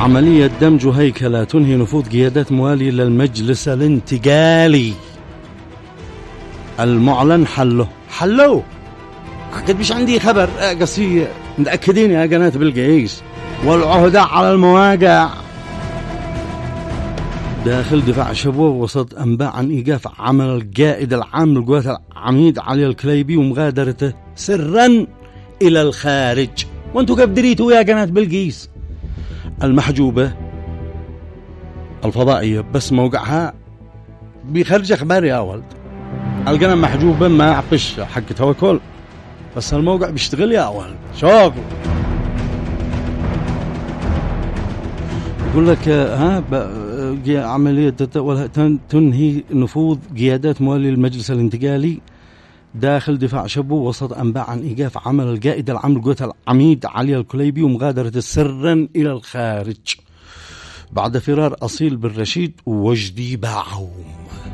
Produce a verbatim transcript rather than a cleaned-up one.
عملية دمج هيكلة تنهي نفوذ قيادات موالية للمجلس الانتقالي المعلن حله. حلو أكيد مش عندي خبر قصي متأكدين يا قناة بلقيس والعهدة على المواقع. داخل دفاع شبوة وسط أنباء عن إيقاف عمل القائد العام للقوات العميد علي الكليبي ومغادرته سرا إلى الخارج. وانتوا كيف دريتوا يا قناة بلقيس؟ المحجوبة الفضائية بس موقعها بيخرج أخبار يا ولد. القناة محجوبة ما عقش حق توكل بس الموقع بيشتغل يا ولد. شوف يقول لك ها عملية تنهي نفوذ قيادات موالي المجلس الانتقالي داخل دفاع شبو وسط أنباء عن إيقاف عمل القائد العام للقوات العميد علي الكليبي ومغادرة سرا إلى الخارج بعد فرار أصيل بن رشيد ووجدي باعوم.